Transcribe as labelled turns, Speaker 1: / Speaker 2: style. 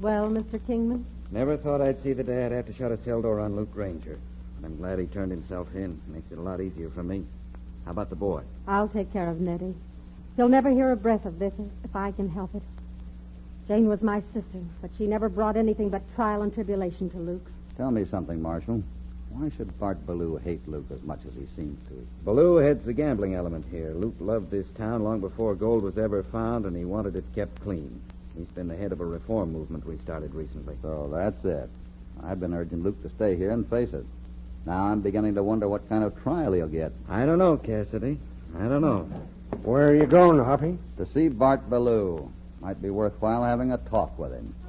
Speaker 1: Well, Mr. Kingman?
Speaker 2: Never thought I'd see the day I'd have to shut a cell door on Luke Granger. But I'm glad he turned himself in. Makes it a lot easier for me. How about the boy?
Speaker 1: I'll take care of Nettie. He'll never hear a breath of this if I can help it. Jane was my sister, but she never brought anything but trial and tribulation to Luke.
Speaker 3: Tell me something, Marshal. Why should Bart Ballou hate Luke as much as he seems to?
Speaker 2: Ballou heads the gambling element here. Luke loved this town long before gold was ever found, and he wanted it kept clean. He's been the head of a reform movement we started recently.
Speaker 3: So that's it. I've been urging Luke to stay here and face it. Now I'm beginning to wonder what kind of trial he'll get.
Speaker 2: I don't know, Cassidy. I don't know.
Speaker 4: Where are you going, Hoppy?
Speaker 3: To see Bart Ballou. Might be worthwhile having a talk with him.